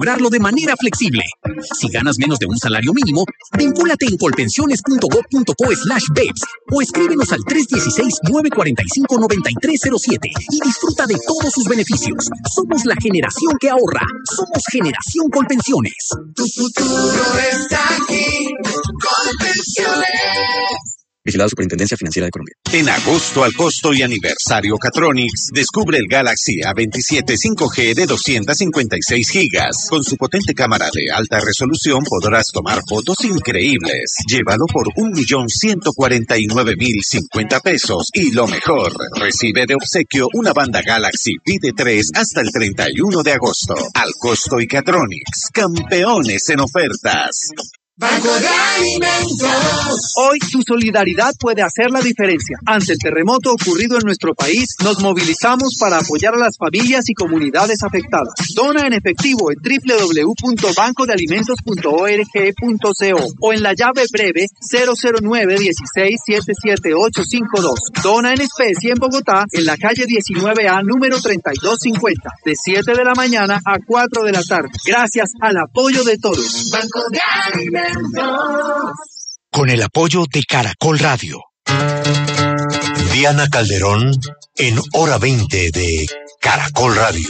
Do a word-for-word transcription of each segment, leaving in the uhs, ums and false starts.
cobrarlo de manera flexible. Si ganas menos de un salario mínimo, vincúlate en colpensiones.gov.co slash BEPS o escríbenos al tres uno seis, nueve cuatro cinco, nueve tres cero siete y disfruta de todos sus beneficios. Somos la generación que ahorra. Somos Generación Colpensiones. Tu futuro está aquí. Colpensiones. Vigilado Superintendencia Financiera de Colombia. En agosto al costo y aniversario Catronics, descubre el Galaxy A veintisiete cinco G de doscientos cincuenta y seis gigas. Con su potente cámara de alta resolución podrás tomar fotos increíbles. Llévalo por un millón ciento cuarenta y nueve mil cincuenta pesos. Y lo mejor, recibe de obsequio una banda Galaxy Pide tres hasta el treinta y uno de agosto. Al costo y Catronics, campeones en ofertas. Banco de Alimentos. Hoy tu solidaridad puede hacer la diferencia. Ante el terremoto ocurrido en nuestro país, nos movilizamos para apoyar a las familias y comunidades afectadas. Dona en efectivo en doble u doble u doble u punto banco de alimentos punto org punto co o en la llave breve cero cero nueve, dieciséis, setenta y siete, ochocientos cincuenta y dos. Dona en especie en Bogotá, en la calle diecinueve A, número treinta y dos cincuenta, de siete de la mañana a cuatro de la tarde. Gracias al apoyo de todos. Banco de Alimentos. Con el apoyo de Caracol Radio. Diana Calderón en Hora veinte de Caracol Radio.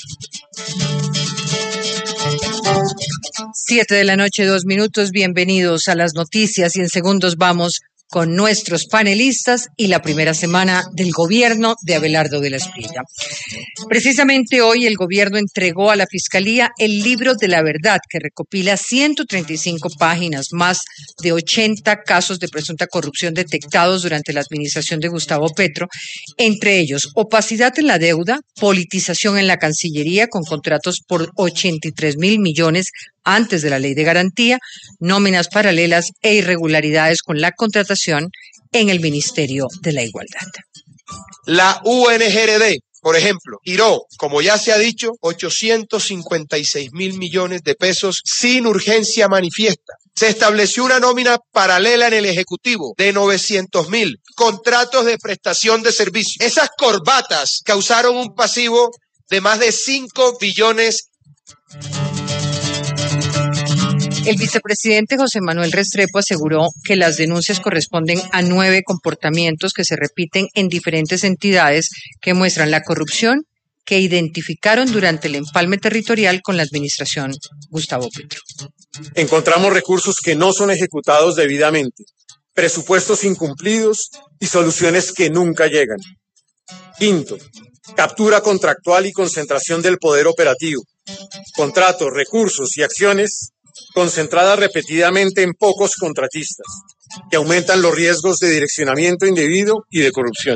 Siete de la noche, dos minutos. Bienvenidos a las noticias y en segundos vamos con nuestros panelistas y la primera semana del gobierno de Abelardo de la Espriella. Precisamente hoy el gobierno entregó a la Fiscalía el libro de la verdad, que recopila ciento treinta y cinco páginas, más de ochenta casos de presunta corrupción detectados durante la administración de Gustavo Petro, entre ellos opacidad en la deuda, politización en la Cancillería con contratos por ochenta y tres mil millones antes de la ley de garantía, nóminas paralelas e irregularidades con la contratación en el Ministerio de la Igualdad. La U N G R D, por ejemplo, tiró, como ya se ha dicho, ochocientos cincuenta y seis mil millones de pesos sin urgencia manifiesta. Se estableció una nómina paralela en el Ejecutivo de novecientos mil contratos de prestación de servicios. Esas corbatas causaron un pasivo de más de cinco billones. El vicepresidente José Manuel Restrepo aseguró que las denuncias corresponden a nueve comportamientos que se repiten en diferentes entidades que muestran la corrupción que identificaron durante el empalme territorial con la administración Gustavo Petro. Encontramos recursos que no son ejecutados debidamente, presupuestos incumplidos y soluciones que nunca llegan. Quinto, captura contractual y concentración del poder operativo. Contratos, recursos y acciones concentradas repetidamente en pocos contratistas, que aumentan los riesgos de direccionamiento indebido y de corrupción.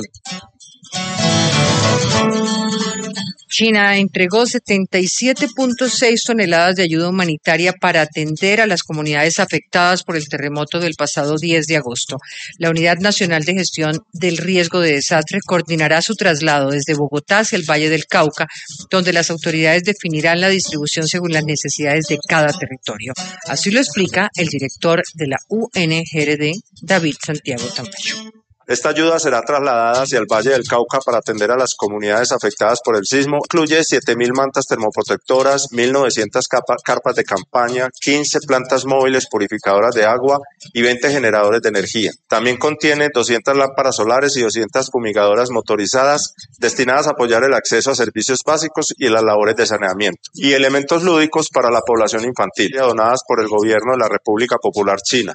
China entregó setenta y siete punto seis toneladas de ayuda humanitaria para atender a las comunidades afectadas por el terremoto del pasado diez de agosto. La Unidad Nacional de Gestión del Riesgo de Desastre coordinará su traslado desde Bogotá hacia el Valle del Cauca, donde las autoridades definirán la distribución según las necesidades de cada territorio. Así lo explica el director de la U N G R D, David Santiago Tamayo. Esta ayuda será trasladada hacia el Valle del Cauca para atender a las comunidades afectadas por el sismo. Incluye siete mil mantas termoprotectoras, mil novecientas carpas de campaña, quince plantas móviles purificadoras de agua y veinte generadores de energía. También contiene doscientas lámparas solares y doscientas fumigadoras motorizadas destinadas a apoyar el acceso a servicios básicos y las labores de saneamiento. Y elementos lúdicos para la población infantil, donadas por el gobierno de la República Popular China.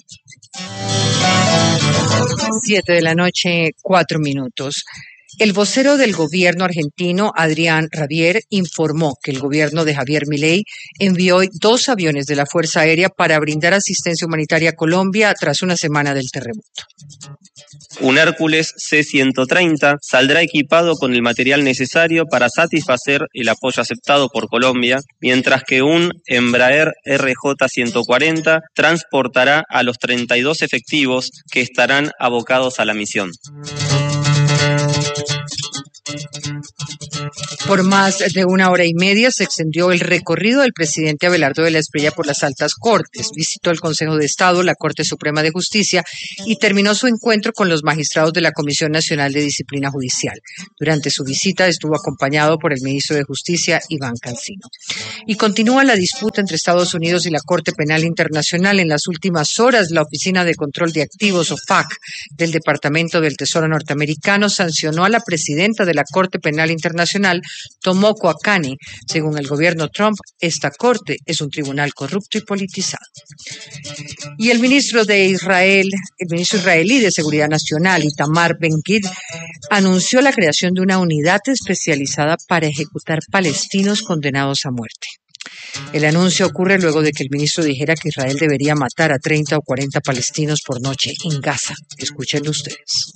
Siete de la noche, cuatro minutos. El vocero del gobierno argentino, Adrián Rabier, informó que el gobierno de Javier Milei envió hoy dos aviones de la Fuerza Aérea para brindar asistencia humanitaria a Colombia tras una semana del terremoto. Un Hércules C ciento treinta saldrá equipado con el material necesario para satisfacer el apoyo aceptado por Colombia, mientras que un Embraer R J ciento cuarenta transportará a los treinta y dos efectivos que estarán abocados a la misión. Por más de una hora y media se extendió el recorrido del presidente Abelardo de la Espriella por las altas cortes. Visitó el Consejo de Estado, la Corte Suprema de Justicia y terminó su encuentro con los magistrados de la Comisión Nacional de Disciplina Judicial. Durante su visita estuvo acompañado por el ministro de Justicia, Iván Cancino. Y continúa la disputa entre Estados Unidos y la Corte Penal Internacional. En las últimas horas, la Oficina de Control de Activos, o F A C, del Departamento del Tesoro norteamericano sancionó a la presidenta de la Corte Penal Internacional, Tomoko Akane. Según el gobierno Trump, esta corte es un tribunal corrupto y politizado. Y el ministro de Israel, el ministro israelí de Seguridad Nacional, Itamar Ben-Gvir, anunció la creación de una unidad especializada para ejecutar palestinos condenados a muerte. El anuncio ocurre luego de que el ministro dijera que Israel debería matar a treinta o cuarenta palestinos por noche en Gaza. Escúchenlo ustedes.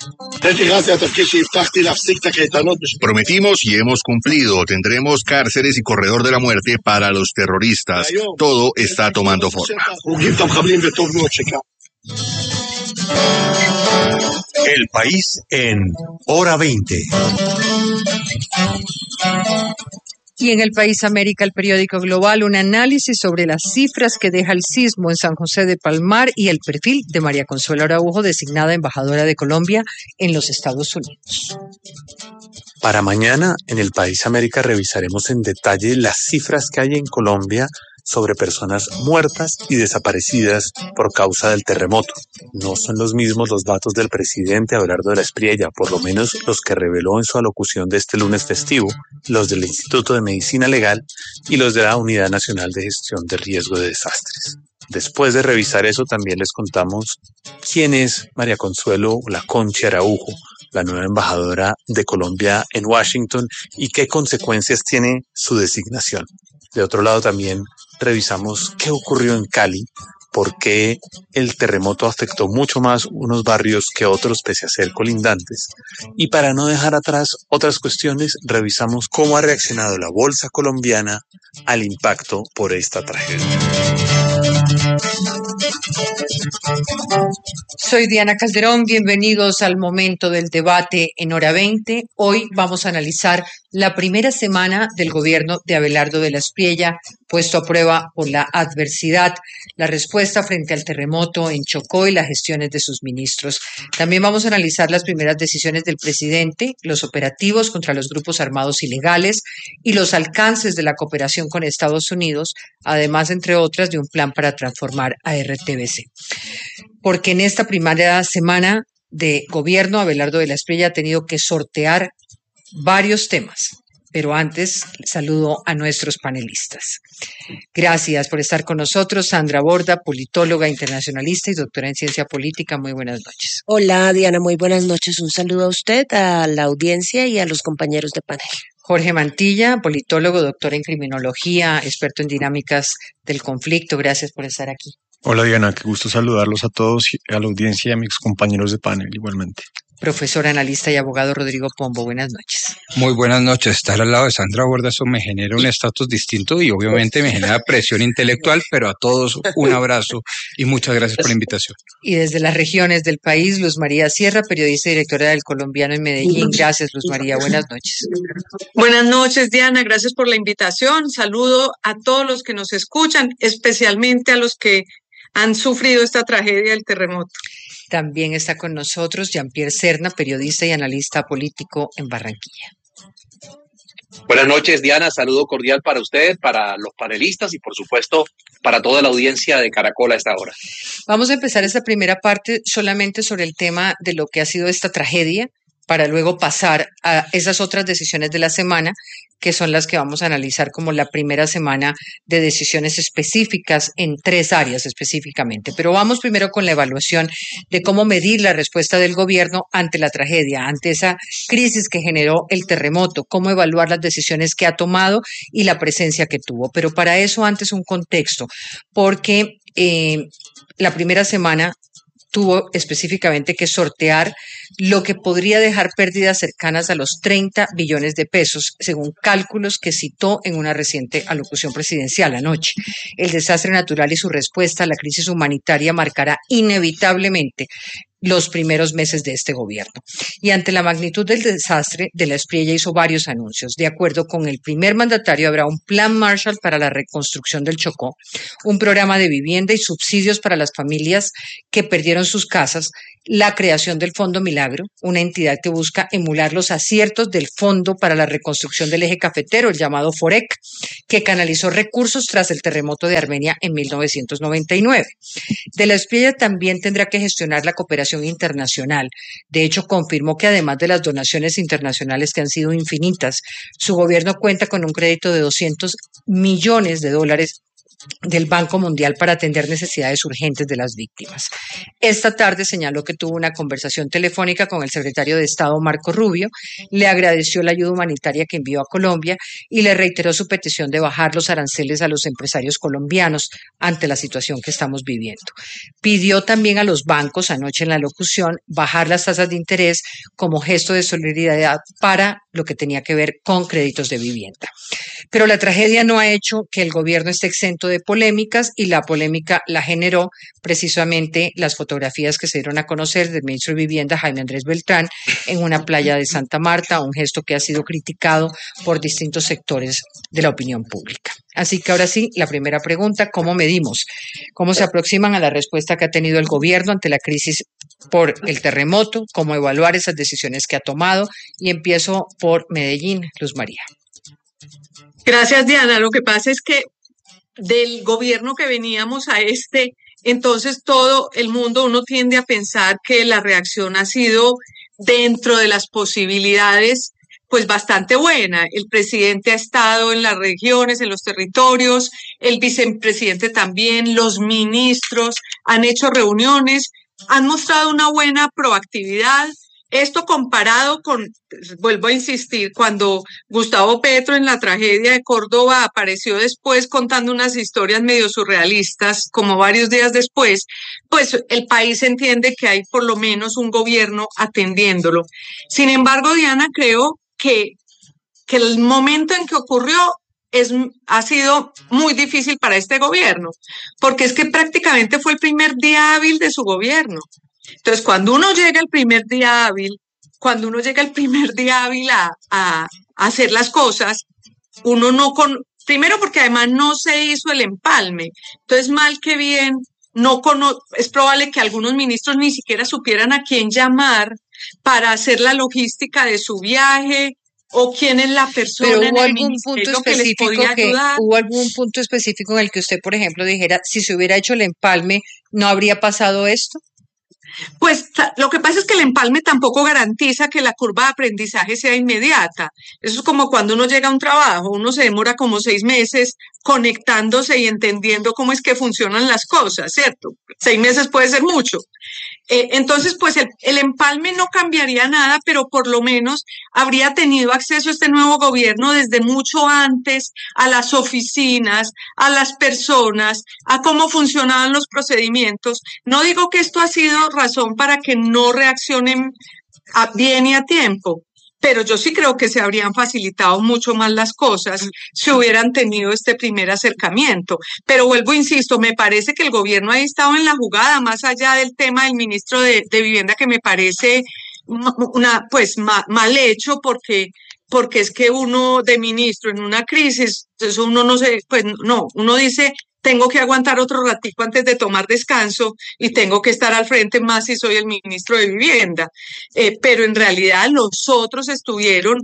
Prometimos y hemos cumplido. Tendremos cárceles y corredor de la muerte para los terroristas. Todo está tomando forma. El país en Hora veinte. Y en el País América, el periódico Global, un análisis sobre las cifras que deja el sismo en San José de Palmar y el perfil de María Consuelo Araujo, designada embajadora de Colombia en los Estados Unidos. Para mañana, en el País América, revisaremos en detalle las cifras que hay en Colombia sobre personas muertas y desaparecidas por causa del terremoto. No son los mismos los datos del presidente Abelardo de la Espriella, por lo menos los que reveló en su alocución de este lunes festivo, los del Instituto de Medicina Legal y los de la Unidad Nacional de Gestión de Riesgo de Desastres. Después de revisar eso, también les contamos quién es María Consuelo La Concha Araujo, la nueva embajadora de Colombia en Washington, y qué consecuencias tiene su designación. De otro lado, también revisamos qué ocurrió en Cali, por qué el terremoto afectó mucho más unos barrios que otros pese a ser colindantes. Y para no dejar atrás otras cuestiones, revisamos cómo ha reaccionado la bolsa colombiana al impacto por esta tragedia. Soy Diana Calderón, bienvenidos al momento del debate en Hora veinte. Hoy vamos a analizar la primera semana del gobierno de Abelardo de la Espriella, puesto a prueba por la adversidad, la respuesta frente al terremoto en Chocó y las gestiones de sus ministros. También vamos a analizar las primeras decisiones del presidente, los operativos contra los grupos armados ilegales y los alcances de la cooperación con Estados Unidos, además, entre otras, de un plan para transformar a R T V C. Porque en esta primera semana de gobierno, Abelardo de la Espriella ha tenido que sortear varios temas. Pero antes, saludo a nuestros panelistas. Gracias por estar con nosotros. Sandra Borda, politóloga internacionalista y doctora en ciencia política. Muy buenas noches. Hola, Diana. Muy buenas noches. Un saludo a usted, a la audiencia y a los compañeros de panel. Jorge Mantilla, politólogo, doctor en criminología, experto en dinámicas del conflicto. Gracias por estar aquí. Hola, Diana. Qué gusto saludarlos a todos, a la audiencia y a mis compañeros de panel igualmente. Profesor, analista y abogado Rodrigo Pombo, buenas noches. Muy buenas noches. Estar al lado de Sandra Borda, eso me genera un estatus distinto y obviamente me genera presión intelectual, pero a todos un abrazo y muchas gracias por la invitación. Y desde las regiones del país, Luz María Sierra, periodista y directora del Colombiano en Medellín. Gracias, Luz María. Buenas noches. Buenas noches, Diana. Gracias por la invitación. Saludo a todos los que nos escuchan, especialmente a los que han sufrido esta tragedia del terremoto. También está con nosotros Jean-Pierre Serna, periodista y analista político en Barranquilla. Buenas noches, Diana. Saludo cordial para usted, para los panelistas y, por supuesto, para toda la audiencia de Caracol a esta hora. Vamos a empezar esta primera parte solamente sobre el tema de lo que ha sido esta tragedia, para luego pasar a esas otras decisiones de la semana, que son las que vamos a analizar como la primera semana de decisiones específicas en tres áreas específicamente. Pero vamos primero con la evaluación de cómo medir la respuesta del gobierno ante la tragedia, ante esa crisis que generó el terremoto, cómo evaluar las decisiones que ha tomado y la presencia que tuvo. Pero para eso antes un contexto, porque eh, la primera semana tuvo específicamente que sortear lo que podría dejar pérdidas cercanas a los treinta billones de pesos, según cálculos que citó en una reciente alocución presidencial anoche. El desastre natural y su respuesta a la crisis humanitaria marcará inevitablemente los primeros meses de este gobierno. Y ante la magnitud del desastre, De la Espriella hizo varios anuncios. De acuerdo con el primer mandatario, habrá un plan Marshall para la reconstrucción del Chocó, un programa de vivienda y subsidios para las familias que perdieron sus casas, la creación del Fondo Milagro, una entidad que busca emular los aciertos del Fondo para la Reconstrucción del Eje Cafetero, el llamado FOREC, que canalizó recursos tras el terremoto de Armenia en mil novecientos noventa y nueve. De la Espriella también tendrá que gestionar la cooperación internacional. De hecho, confirmó que además de las donaciones internacionales que han sido infinitas, su gobierno cuenta con un crédito de doscientos millones de dólares del Banco Mundial para atender necesidades urgentes de las víctimas. Esta tarde señaló que tuvo una conversación telefónica con el secretario de Estado Marco Rubio, le agradeció la ayuda humanitaria que envió a Colombia y le reiteró su petición de bajar los aranceles a los empresarios colombianos ante la situación que estamos viviendo. Pidió también a los bancos, anoche en la locución, bajar las tasas de interés como gesto de solidaridad para lo que tenía que ver con créditos de vivienda. Pero la tragedia no ha hecho que el gobierno esté exento de polémicas y la polémica la generó precisamente las fotografías que se dieron a conocer del ministro de Vivienda, Jaime Andrés Beltrán, en una playa de Santa Marta, un gesto que ha sido criticado por distintos sectores de la opinión pública. Así que ahora sí, la primera pregunta, ¿cómo medimos? ¿Cómo se aproximan a la respuesta que ha tenido el gobierno ante la crisis por el terremoto? ¿Cómo evaluar esas decisiones que ha tomado? Y empiezo por Medellín, Luz María. Gracias, Diana. Lo que pasa es que del gobierno que veníamos a este, entonces todo el mundo, uno tiende a pensar que la reacción ha sido dentro de las posibilidades, pues bastante buena. El presidente ha estado en las regiones, en los territorios, el vicepresidente también, los ministros han hecho reuniones, han mostrado una buena proactividad. Esto comparado con, vuelvo a insistir, cuando Gustavo Petro en la tragedia de Córdoba apareció después contando unas historias medio surrealistas, como varios días después, pues el país entiende que hay por lo menos un gobierno atendiéndolo. Sin embargo, Diana, creo que, que el momento en que ocurrió es, ha sido muy difícil para este gobierno, porque es que prácticamente fue el primer día hábil de su gobierno. Entonces, cuando uno llega el primer día hábil, cuando uno llega el primer día hábil a, a, a hacer las cosas, uno no con, primero porque además no se hizo el empalme. Entonces, mal que bien, no cono, es probable que algunos ministros ni siquiera supieran a quién llamar para hacer la logística de su viaje, o quién es la persona Pero en hubo el algún punto ministerio que les podía que, ayudar. ¿Hubo algún punto específico en el que usted, por ejemplo, dijera, si se hubiera hecho el empalme, ¿no habría pasado esto? Pues lo que pasa es que el empalme tampoco garantiza que la curva de aprendizaje sea inmediata. Eso es como cuando uno llega a un trabajo, uno se demora como seis meses conectándose y entendiendo cómo es que funcionan las cosas, ¿cierto? Seis meses puede ser mucho. Eh, entonces, pues el, el empalme no cambiaría nada, pero por lo menos habría tenido acceso a este nuevo gobierno desde mucho antes a las oficinas, a las personas, a cómo funcionaban los procedimientos. No digo que esto ha sido razón para que no reaccionen a, bien y a tiempo, pero yo sí creo que se habrían facilitado mucho más las cosas si hubieran tenido este primer acercamiento. Pero vuelvo, insisto, me parece que el gobierno ha estado en la jugada, más allá del tema del ministro de, de Vivienda, que me parece una, pues, ma, mal hecho, porque porque es que uno de ministro en una crisis, eso uno no se, pues no, uno dice, tengo que aguantar otro ratico antes de tomar descanso y tengo que estar al frente más si soy el ministro de Vivienda. Eh, pero en realidad los otros estuvieron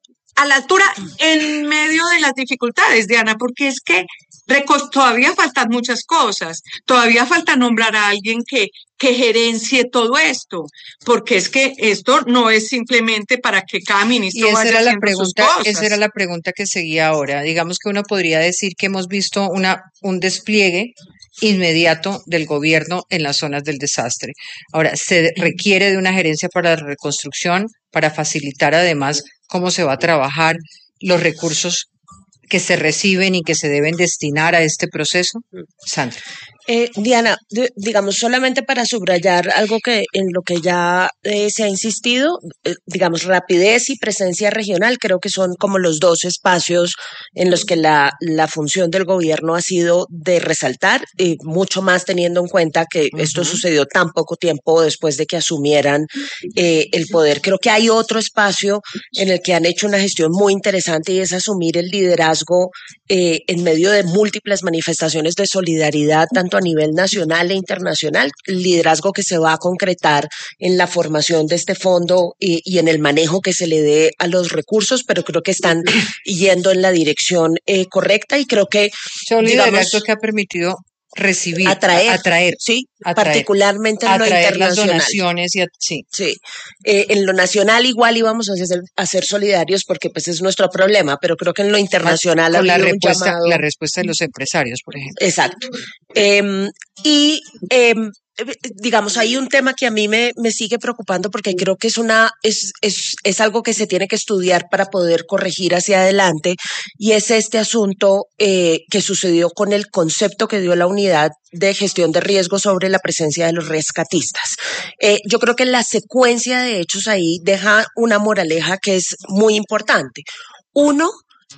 a la altura en medio de las dificultades, Diana, porque es que todavía faltan muchas cosas, todavía falta nombrar a alguien que, que gerencie todo esto, porque es que esto no es simplemente para que cada ministro y esa vaya era la haciendo sus pregunta, cosas. Esa era la pregunta que seguía ahora. Digamos que uno podría decir que hemos visto una, un despliegue inmediato del gobierno en las zonas del desastre. Ahora, se requiere de una gerencia para la reconstrucción, para facilitar además cómo se va a trabajar los recursos que se reciben y que se deben destinar a este proceso. Sandra. Eh, Diana, de- digamos, solamente para subrayar algo que en lo que ya eh, se ha insistido, eh, digamos, rapidez y presencia regional, creo que son como los dos espacios en los que la, la función del gobierno ha sido de resaltar, y mucho más teniendo en cuenta que esto Ujú. sucedió tan poco tiempo después de que asumieran eh, el poder. Creo que hay otro espacio en el que han hecho una gestión muy interesante y es asumir el liderazgo eh, en medio de múltiples manifestaciones de solidaridad, tanto a nivel nacional e internacional, liderazgo que se va a concretar en la formación de este fondo y, y en el manejo que se le dé a los recursos, pero creo que están yendo en la dirección eh, correcta y creo que, Son digamos, liderazgo que ha permitido recibir, atraer, atraer, sí, atraer, particularmente en lo atraer las internacional. donaciones y a- sí. Sí, eh, en lo nacional igual íbamos a ser, a ser solidarios porque pues es nuestro problema, pero creo que en lo internacional ha Con la habido un respuesta, llamado. la respuesta de los empresarios, por ejemplo. Exacto. Em, y em, eh, digamos, hay un tema que a mí me, me sigue preocupando porque creo que es una, es, es, es algo que se tiene que estudiar para poder corregir hacia adelante, y es este asunto eh, que sucedió con el concepto que dio la unidad de gestión de riesgo sobre la presencia de los rescatistas. Eh, yo creo que la secuencia de hechos ahí deja una moraleja que es muy importante. Uno,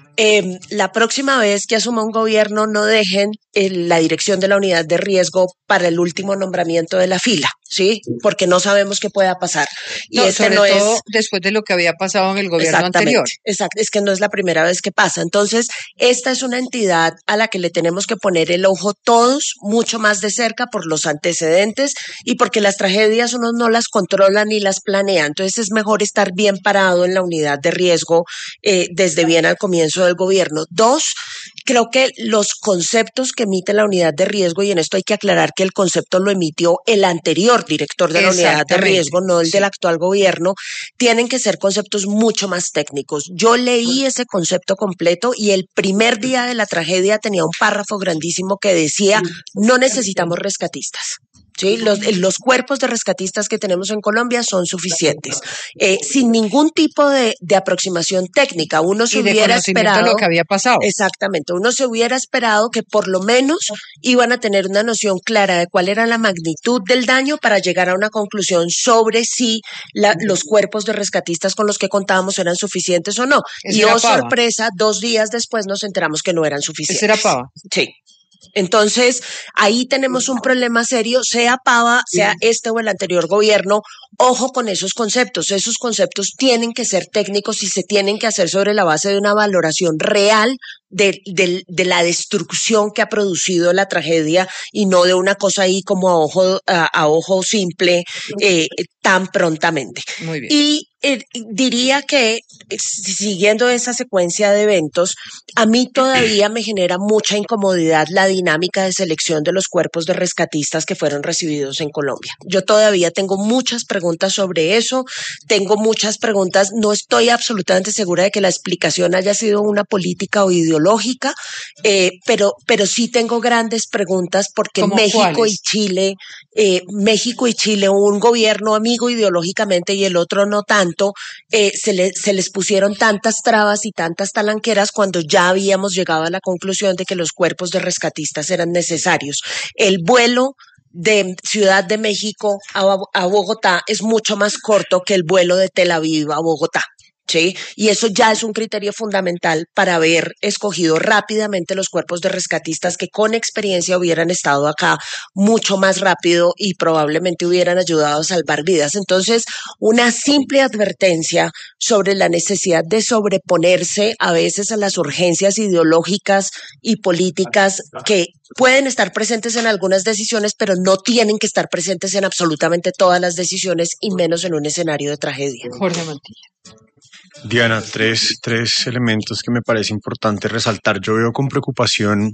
eh, la próxima vez que asuma un gobierno no dejen eh, la dirección de la unidad de riesgo para el último nombramiento de la fila, ¿sí? Porque no sabemos qué pueda pasar. Y No, este sobre no todo es... después de lo que había pasado en el gobierno Exactamente, anterior. exacto, es que no es la primera vez que pasa. Entonces, esta es una entidad a la que le tenemos que poner el ojo todos mucho más de cerca por los antecedentes y porque las tragedias uno no las controla ni las planea. Entonces, es mejor estar bien parado en la unidad de riesgo eh, desde bien al comienzo del gobierno. Dos, creo que los conceptos que emite la unidad de riesgo, y en esto hay que aclarar que el concepto lo emitió el anterior director de la unidad de Exactamente, riesgo, no el sí. del actual gobierno, tienen que ser conceptos mucho más técnicos. Yo leí ese concepto completo y el primer día de la tragedia tenía un párrafo grandísimo que decía: no necesitamos rescatistas. Sí, los, los cuerpos de rescatistas que tenemos en Colombia son suficientes, eh, sin ningún tipo de, de aproximación técnica. Uno se Y de hubiera conocimiento esperado de lo que había pasado. Exactamente, uno se hubiera esperado que por lo menos iban a tener una noción clara de cuál era la magnitud del daño para llegar a una conclusión sobre si la, los cuerpos de rescatistas con los que contábamos eran suficientes o no. Ese Y era oh Pava. sorpresa, dos días después nos enteramos que no eran Ese suficientes. era Pava. Sí. Entonces, ahí tenemos un problema serio, sea Pava, sea este o el anterior gobierno. Ojo con esos conceptos. Esos conceptos tienen que ser técnicos y se tienen que hacer sobre la base de una valoración real de, de, de la destrucción que ha producido la tragedia y no de una cosa ahí como a ojo, a, a ojo simple eh, tan prontamente. Muy bien. Y eh, diría que, eh, siguiendo esa secuencia de eventos, a mí todavía me genera mucha incomodidad la dinámica de selección de los cuerpos de rescatistas que fueron recibidos en Colombia. Yo todavía tengo muchas preguntas sobre eso, tengo muchas preguntas, no estoy absolutamente segura de que la explicación haya sido una política o ideológica, eh, pero, pero sí tengo grandes preguntas porque ¿Cómo México cuáles? y Chile, eh, México y Chile, un gobierno amigo ideológicamente y el otro no tanto, eh, se, le, se les pusieron tantas trabas y tantas talanqueras cuando ya habíamos llegado a la conclusión de que los cuerpos de rescatistas eran necesarios. El vuelo de Ciudad de México a, a Bogotá es mucho más corto que el vuelo de Tel Aviv a Bogotá. ¿Sí? Y eso ya es un criterio fundamental para haber escogido rápidamente los cuerpos de rescatistas que con experiencia hubieran estado acá mucho más rápido y probablemente hubieran ayudado a salvar vidas. Entonces, una simple advertencia sobre la necesidad de sobreponerse a veces a las urgencias ideológicas y políticas que pueden estar presentes en algunas decisiones, pero no tienen que estar presentes en absolutamente todas las decisiones y menos en un escenario de tragedia. Jorge Mantilla. Diana, tres, tres elementos que me parece importante resaltar. Yo veo con preocupación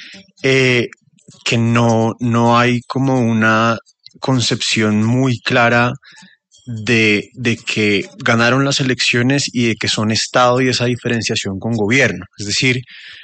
eh, que no, no hay como una concepción muy clara de, de que ganaron las elecciones y de que son Estado y esa diferenciación con gobierno. Es decir,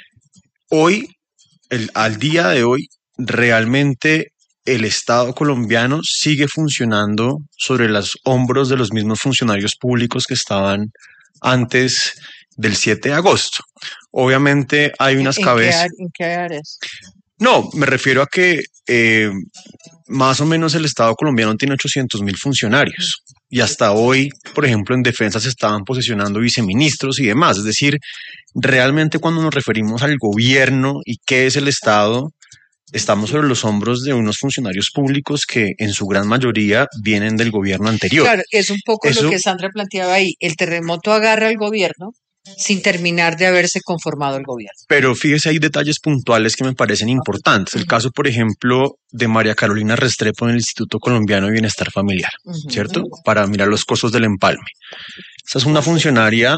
hoy, el, al día de hoy, realmente el Estado colombiano sigue funcionando sobre los hombros de los mismos funcionarios públicos que estaban antes del siete de agosto. Obviamente hay unas ¿En cabezas. qué, ¿En qué áreas? No, me refiero a que eh, más o menos el Estado colombiano tiene ochocientos mil funcionarios y hasta hoy, por ejemplo, en defensa se estaban posesionando viceministros y demás. Es decir, realmente cuando nos referimos al gobierno y qué es el Estado, estamos sobre los hombros de unos funcionarios públicos que en su gran mayoría vienen del gobierno anterior. Claro, es un poco Eso, lo que Sandra planteaba ahí. El terremoto agarra al gobierno sin terminar de haberse conformado el gobierno. Pero fíjese, hay detalles puntuales que me parecen importantes. El caso, por ejemplo, de María Carolina Restrepo en el Instituto Colombiano de Bienestar Familiar, Ujú. ¿cierto? Para mirar los costos del empalme. Esa es una funcionaria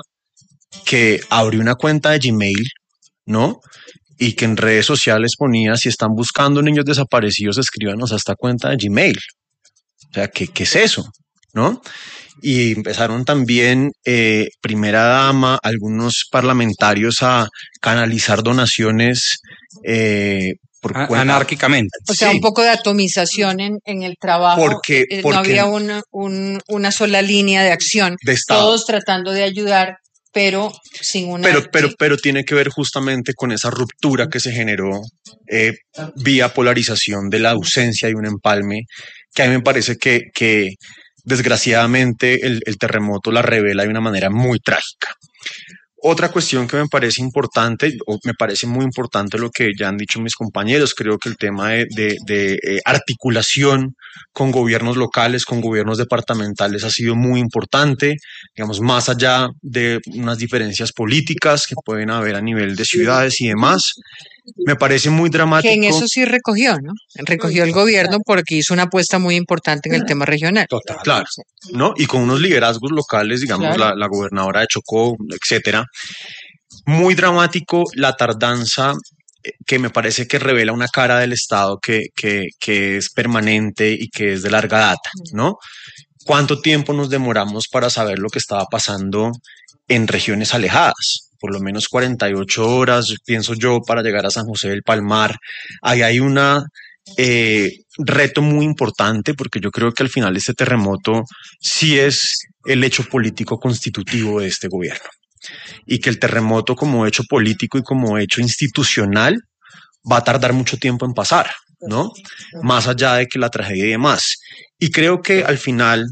que abrió una cuenta de Gmail, ¿no? Y que en redes sociales ponía, si están buscando niños desaparecidos, escríbanos a esta cuenta de Gmail. O sea, ¿qué, qué es eso? ¿No? Y empezaron también, eh, primera dama, algunos parlamentarios a canalizar donaciones eh, por A- cuenta- anárquicamente. O sea, Sí. un poco de atomización en, en el trabajo. Porque- Eh, porque- no había una, un- una sola línea de acción. De Estado. Todos tratando de ayudar, pero sin una... Pero, pero, pero tiene que ver justamente con esa ruptura que se generó eh, vía polarización de la ausencia de un empalme, que a mí me parece que, que desgraciadamente el, el terremoto la revela de una manera muy trágica. Otra cuestión que me parece importante, o me parece muy importante lo que ya han dicho mis compañeros, creo que el tema de, de- de, eh, articulación con gobiernos locales, con gobiernos departamentales ha sido muy importante, digamos, más allá de unas diferencias políticas que pueden haber a nivel de ciudades y demás. Me parece muy dramático. Que en eso sí recogió, ¿no? Recogió el gobierno porque hizo una apuesta muy importante en el tema regional. Claro, ¿no? Y con unos liderazgos locales, digamos, Claro. la, la gobernadora de Chocó, etcétera. Muy dramático la tardanza, eh, que me parece que revela una cara del Estado que, que, que es permanente y que es de larga data, ¿no? ¿Cuánto tiempo nos demoramos para saber lo que estaba pasando en regiones alejadas? Por lo menos cuarenta y ocho horas, pienso yo, para llegar a San José del Palmar. Ahí hay una eh, reto muy importante, porque yo creo que al final este terremoto sí es el hecho político constitutivo de este gobierno. Y que el terremoto como hecho político y como hecho institucional va a tardar mucho tiempo en pasar, ¿no? Más allá de que la tragedia y demás. Y creo que al final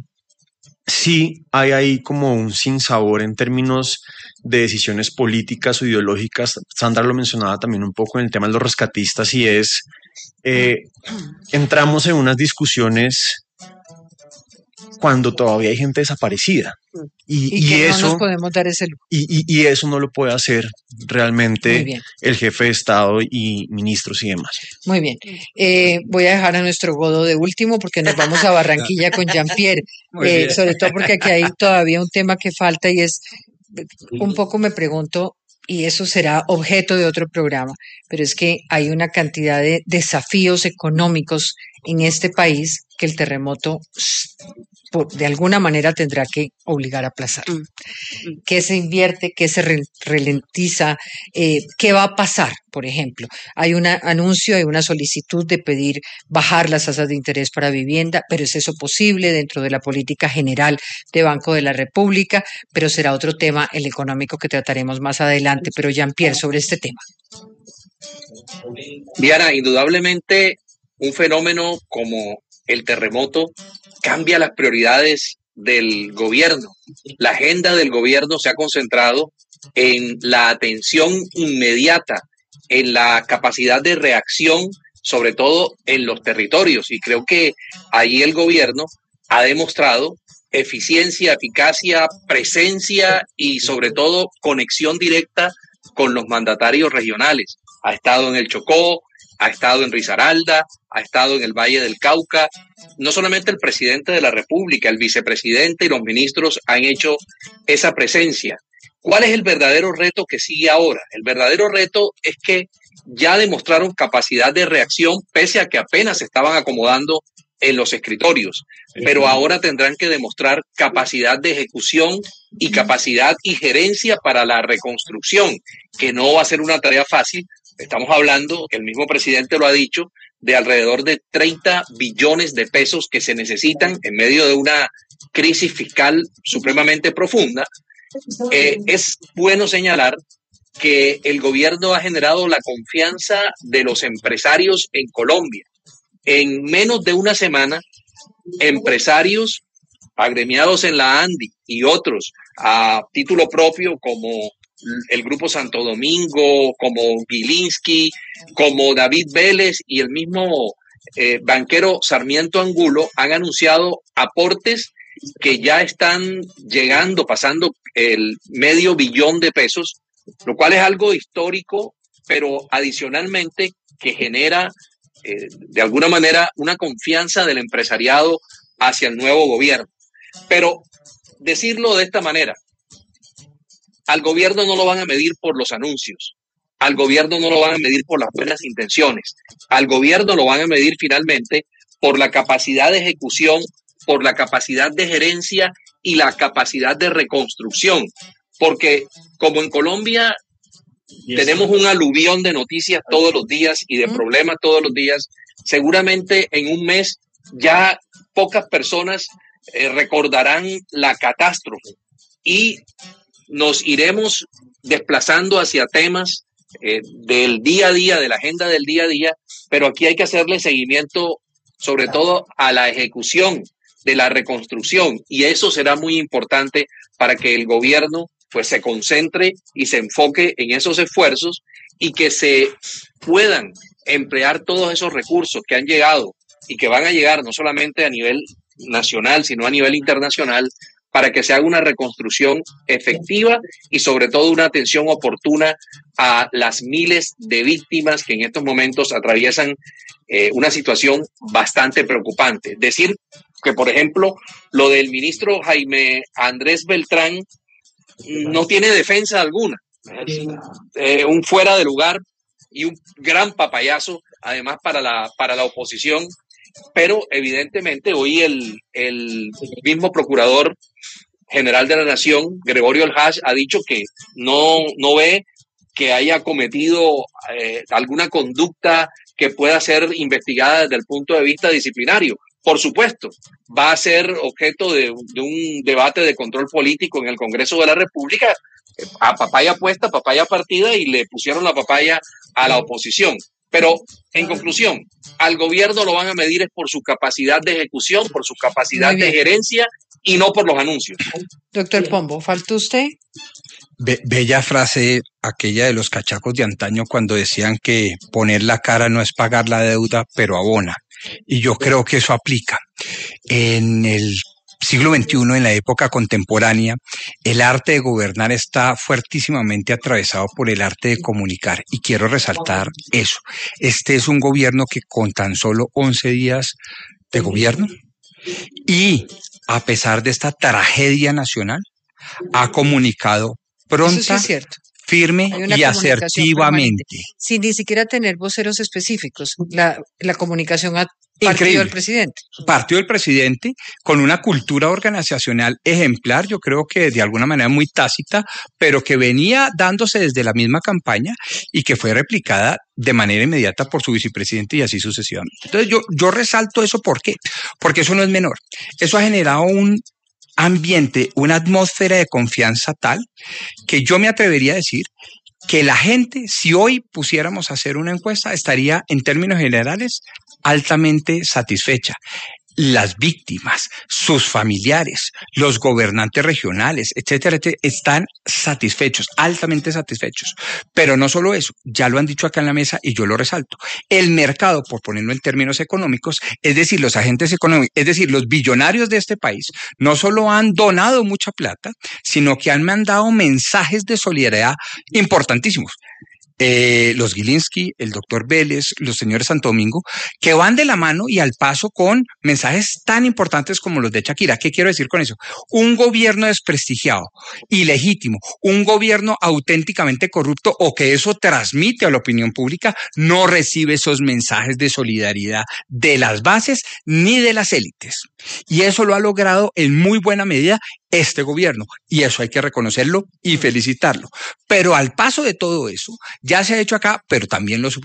sí hay ahí como un sinsabor en términos de decisiones políticas o ideológicas. Sandra lo mencionaba también un poco en el tema de los rescatistas, y es, eh, entramos en unas discusiones cuando todavía hay gente desaparecida. Y, Y, y que eso, no nos podemos dar ese lujo. y, y- y eso no lo puede hacer Muy realmente bien. el jefe de Estado y ministros y demás. Muy bien. Eh, voy a dejar a nuestro Godo de último porque nos vamos a Barranquilla con Jean-Pierre. Muy Eh, bien. sobre todo porque aquí hay todavía un tema que falta y es, un poco me pregunto, y eso será objeto de otro programa, pero es que hay una cantidad de desafíos económicos en este país que el terremoto s- por- de alguna manera tendrá que obligar a aplazar. ¿Qué se invierte? ¿Qué se re- ralentiza? Eh, ¿qué va a pasar? Por ejemplo, hay un anuncio, hay una solicitud de pedir bajar las tasas de interés para vivienda, pero ¿es eso posible dentro de la política general de Banco de la República? Pero será otro tema, el económico, que trataremos más adelante. Pero Jean-Pierre, sobre este tema. Diana, indudablemente un fenómeno como el terremoto cambia las prioridades del gobierno. La agenda del gobierno se ha concentrado en la atención inmediata, en la capacidad de reacción, sobre todo en los territorios. Y creo que ahí el gobierno ha demostrado eficiencia, eficacia, presencia y sobre todo conexión directa con los mandatarios regionales. Ha estado en el Chocó, ha estado en Risaralda, ha estado en el Valle del Cauca. No solamente el presidente de la República, el vicepresidente y los ministros han hecho esa presencia. ¿Cuál es el verdadero reto que sigue ahora? El verdadero reto es que ya demostraron capacidad de reacción pese a que apenas se estaban acomodando en los escritorios, pero ahora tendrán que demostrar capacidad de ejecución y capacidad y gerencia para la reconstrucción, que no va a ser una tarea fácil. Estamos hablando, el mismo presidente lo ha dicho, de alrededor de treinta billones de pesos que se necesitan en medio de una crisis fiscal supremamente profunda. Eh, es bueno señalar que el gobierno ha generado la confianza de los empresarios en Colombia. En menos de una semana, empresarios agremiados en la ANDI y otros a título propio como el Grupo Santo Domingo, como Gilinski, como David Vélez y el mismo eh, banquero Sarmiento Angulo han anunciado aportes que ya están llegando, pasando el medio billón de pesos, lo cual es algo histórico, pero adicionalmente que genera eh, de alguna manera una confianza del empresariado hacia el nuevo gobierno. Pero decirlo de esta manera, al gobierno no lo van a medir por los anuncios, al gobierno no lo van a medir por las buenas intenciones, al gobierno lo van a medir finalmente por la capacidad de ejecución, por la capacidad de gerencia y la capacidad de reconstrucción. Porque como en Colombia tenemos un aluvión de noticias todos los días y de problemas todos los días, seguramente en un mes ya pocas personas eh, recordarán la catástrofe y nos iremos desplazando hacia temas eh, del día a día, de la agenda del día a día, pero aquí hay que hacerle seguimiento sobre todo a la ejecución de la reconstrucción, y eso será muy importante para que el gobierno pues se concentre y se enfoque en esos esfuerzos y que se puedan emplear todos esos recursos que han llegado y que van a llegar no solamente a nivel nacional, sino a nivel internacional, para que se haga una reconstrucción efectiva y sobre todo una atención oportuna a las miles de víctimas que en estos momentos atraviesan eh, una situación bastante preocupante. Decir que, por ejemplo, lo del ministro Jaime Andrés Beltrán no tiene defensa alguna. Es eh, un fuera de lugar y un gran papayazo, además, para la, para la oposición. Pero evidentemente hoy el, el mismo procurador general de la Nación, Gregorio El-Haj, ha dicho que no, no ve que haya cometido eh, alguna conducta que pueda ser investigada desde el punto de vista disciplinario. Por supuesto, va a ser objeto de, de un debate de control político en el Congreso de la República. A papaya puesta, papaya partida, y le pusieron la papaya a la oposición. Pero, en conclusión, al gobierno lo van a medir es por su capacidad de ejecución, por su capacidad de gerencia y no por los anuncios. Doctor Pombo, ¿faltó usted? Be- bella frase aquella de los cachacos de antaño cuando decían que poner la cara no es pagar la deuda, pero abona. Y yo creo que eso aplica. En el siglo veintiuno, en la época contemporánea, el arte de gobernar está fuertísimamente atravesado por el arte de comunicar. Y quiero resaltar eso. Este es un gobierno que con tan solo once días de gobierno y a pesar de esta tragedia nacional, ha comunicado pronta, Eso sí es cierto. firme y asertivamente. Sin ni siquiera tener voceros específicos. La, la comunicación ha partido Increíble. del presidente. Partió del presidente con una cultura organizacional ejemplar, yo creo que de alguna manera muy tácita, pero que venía dándose desde la misma campaña y que fue replicada de manera inmediata por su vicepresidente y así sucesivamente. Entonces yo, yo resalto eso, ¿por qué? Porque eso no es menor. Eso ha generado un ambiente, una atmósfera de confianza tal que yo me atrevería a decir que la gente, si hoy pusiéramos a hacer una encuesta, estaría en términos generales altamente satisfecha. Las víctimas, sus familiares, los gobernantes regionales, etcétera, etcétera, están satisfechos, altamente satisfechos. Pero no solo eso, ya lo han dicho acá en la mesa y yo lo resalto. El mercado, por ponerlo en términos económicos, es decir, los agentes económicos, es decir, los billonarios de este país, no solo han donado mucha plata, sino que han mandado mensajes de solidaridad importantísimos. Eh, los Gilinski, el doctor Vélez, los señores Santo Domingo, que van de la mano y al paso con mensajes tan importantes como los de Shakira. ¿Qué quiero decir con eso? Un gobierno desprestigiado, ilegítimo, un gobierno auténticamente corrupto o que eso transmite a la opinión pública, no recibe esos mensajes de solidaridad de las bases ni de las élites. Y eso lo ha logrado en muy buena medida este gobierno, y eso hay que reconocerlo y felicitarlo. Pero al paso de todo eso, ya se ha hecho acá, pero también lo subrayo,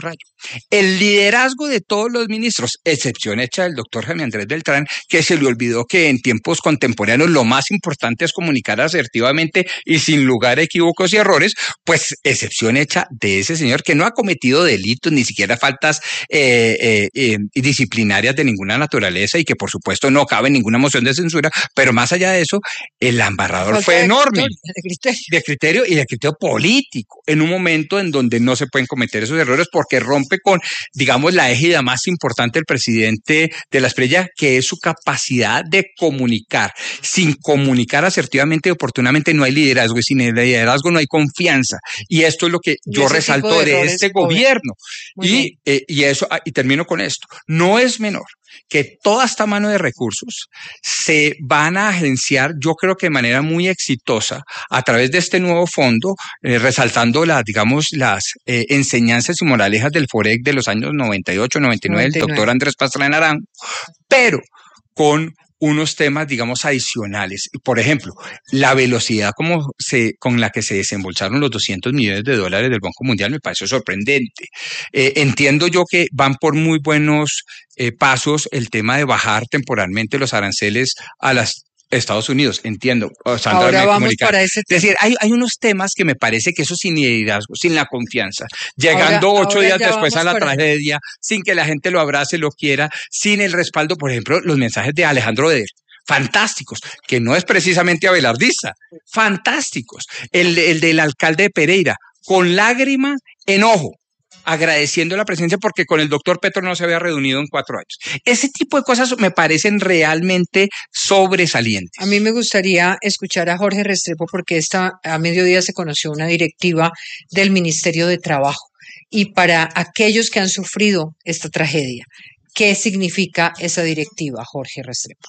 El liderazgo de todos los ministros, excepción hecha del doctor Jaime Andrés Beltrán, que se le olvidó que en tiempos contemporáneos lo más importante es comunicar asertivamente y sin lugar a equívocos y errores, pues excepción hecha de ese señor que no ha cometido delitos, ni siquiera faltas eh, eh, eh, disciplinarias de ninguna naturaleza y que por supuesto no cabe ninguna moción de censura, pero más allá de eso, el embarrador fue enorme. De criterio. De criterio y de criterio político, en un momento en donde no se pueden cometer esos errores porque rompe con, digamos, la égida más importante del presidente de la Espriella, que es su capacidad de comunicar. Sin comunicar asertivamente y oportunamente no hay liderazgo, y sin el liderazgo no hay confianza. Y esto es lo que yo resalto de, de este gobierno. Y, eh, y eso, y termino con esto. No es menor que toda esta mano de recursos se van a agenciar, yo creo que de manera muy exitosa, a través de este nuevo fondo, eh, resaltando las, digamos, las eh, enseñanzas y moralejas del FOREC de los años noventa y ocho, noventa y nueve, del doctor Andrés Pastrana Naranjo, pero con unos temas, digamos, adicionales. Por ejemplo, la velocidad como se, con la que se desembolsaron los doscientos millones de dólares del Banco Mundial me parece sorprendente. Eh, entiendo yo que van por muy buenos eh, pasos el tema de bajar temporalmente los aranceles a las Estados Unidos, entiendo. Sandra, ahora vamos comunicar. Para ese tema. Es decir, hay, hay unos temas que me parece que eso sin liderazgo, sin la confianza, llegando ahora, ocho ahora días después a la para... tragedia, sin que la gente lo abrace, lo quiera, sin el respaldo, por ejemplo, los mensajes de Alejandro Eder, fantásticos, que no es precisamente abelardista, fantásticos. El, el del alcalde de Pereira, con lágrima, enojo, agradeciendo la presencia porque con el doctor Petro no se había reunido en cuatro años. Ese tipo de cosas me parecen realmente sobresalientes. A mí me gustaría escuchar a Jorge Restrepo porque esta, a mediodía se conoció una directiva del Ministerio de Trabajo. Y para aquellos que han sufrido esta tragedia, ¿qué significa esa directiva, Jorge Restrepo?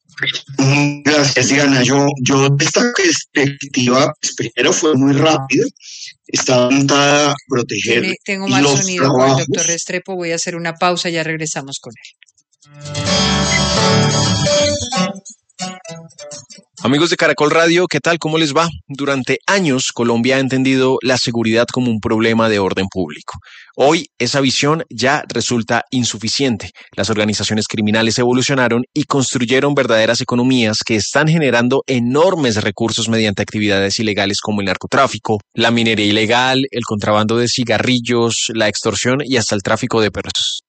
Gracias, Diana. Yo, yo esta perspectiva, pues, primero fue muy rápida, está montada a proteger Tiene, Tengo mal los sonido trabajos. con el doctor Restrepo, voy a hacer una pausa, ya regresamos con él. Amigos de Caracol Radio, ¿qué tal? ¿Cómo les va? Durante años, Colombia ha entendido la seguridad como un problema de orden público. Hoy, esa visión ya resulta insuficiente. Las organizaciones criminales evolucionaron y construyeron verdaderas economías que están generando enormes recursos mediante actividades ilegales como el narcotráfico, la minería ilegal, el contrabando de cigarrillos, la extorsión y hasta el tráfico de personas.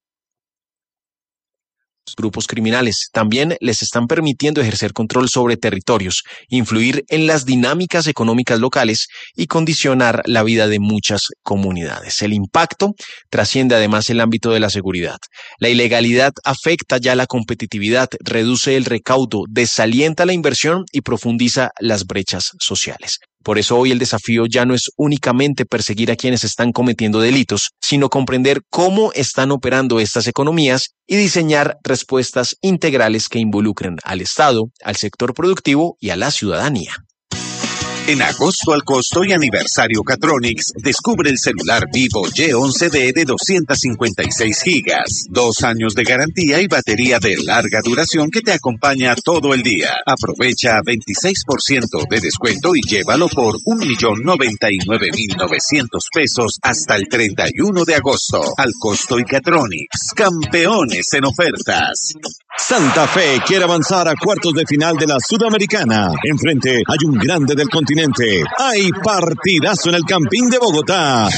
Grupos criminales también les están permitiendo ejercer control sobre territorios, influir en las dinámicas económicas locales y condicionar la vida de muchas comunidades. El impacto trasciende además el ámbito de la seguridad. La ilegalidad afecta ya la competitividad, reduce el recaudo, desalienta la inversión y profundiza las brechas sociales. Por eso hoy el desafío ya no es únicamente perseguir a quienes están cometiendo delitos, sino comprender cómo están operando estas economías y diseñar respuestas integrales que involucren al Estado, al sector productivo y a la ciudadanía. En agosto al costo y aniversario Catronics, descubre el celular Vivo Y once D de doscientos cincuenta y seis gigas, dos años de garantía y batería de larga duración que te acompaña todo el día. Aprovecha veintiséis por ciento de descuento y llévalo por un millón noventa y nueve mil novecientos pesos hasta el treinta y uno de agosto. Al costo y Catronics, campeones en ofertas. Santa Fe quiere avanzar a cuartos de final de la Sudamericana. Enfrente hay un grande del continente. Hay partidazo en el Campín de Bogotá.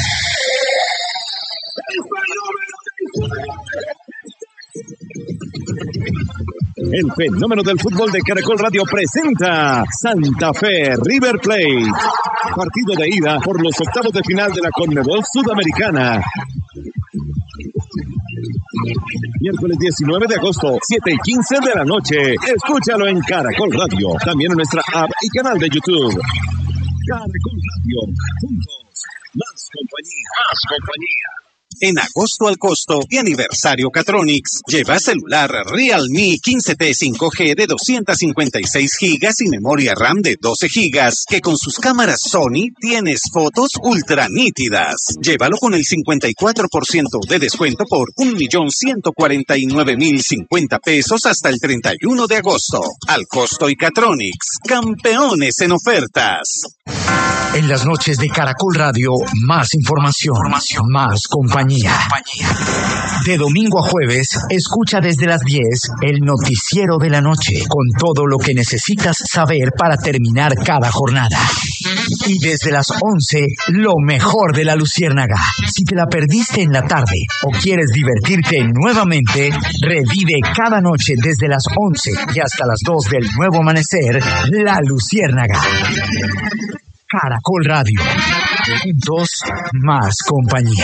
El fenómeno del fútbol de Caracol Radio presenta Santa Fe River Plate. Partido de ida por los octavos de final de la Conmebol Sudamericana. Miércoles diecinueve de agosto, siete y quince de la noche. Escúchalo en Caracol Radio. También en nuestra app y canal de YouTube. Caracol Radio. Juntos. Más compañía. Más compañía. En agosto al costo y aniversario Catronics, lleva celular Realme quince T cinco G de doscientos cincuenta y seis gigas y memoria RAM de doce gigas, que con sus cámaras Sony tienes fotos ultra nítidas. Llévalo con el cincuenta y cuatro por ciento de descuento por un millón ciento cuarenta y nueve mil cincuenta pesos hasta el treinta y uno de agosto. Al costo y Catronics, campeones en ofertas. En las noches de Caracol Radio, más información, información. Más compañía. compañía. De domingo a jueves, escucha desde las diez el noticiero de la noche, con todo lo que necesitas saber para terminar cada jornada. Y desde las once, lo mejor de la Luciérnaga. Si te la perdiste en la tarde o quieres divertirte nuevamente, revive cada noche desde las once y hasta las dos del nuevo amanecer, La Luciérnaga. Caracol Radio. Juntos, más compañía.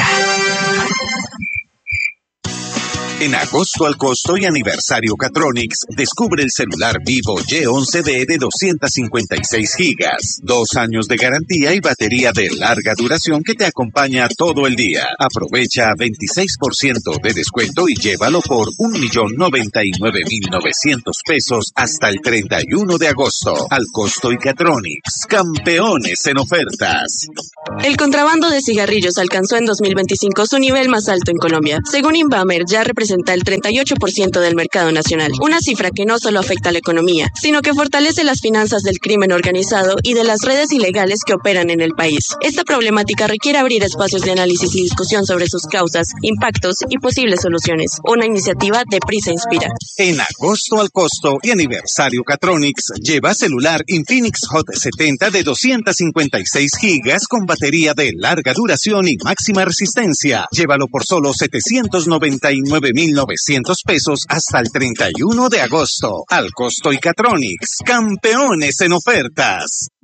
En agosto al costo y aniversario Catronics, descubre el celular Vivo Y once D de doscientos cincuenta y seis gigas, dos años de garantía y batería de larga duración que te acompaña todo el día. Aprovecha veintiséis por ciento de descuento y llévalo por un millón noventa y nueve mil novecientos pesos hasta el treinta y uno de agosto. Al costo y Catronics, campeones en ofertas. El contrabando de cigarrillos alcanzó en dos mil veinticinco su nivel más alto en Colombia. Según Invamer, ya representa el treinta y ocho por ciento del mercado nacional, una cifra que no solo afecta a la economía, sino que fortalece las finanzas del crimen organizado y de las redes ilegales que operan en el país. Esta problemática requiere abrir espacios de análisis y discusión sobre sus causas, impactos y posibles soluciones. Una iniciativa de Prisa Inspira. En agosto al costo y aniversario Catronics, lleva celular Infinix Hot setenta de doscientos cincuenta y seis gigas con batería de larga duración y máxima resistencia. Llévalo por solo setecientos noventa y nueve mil novecientos pesos hasta el treinta y uno de agosto. Al costo y Catronics, campeones en ofertas.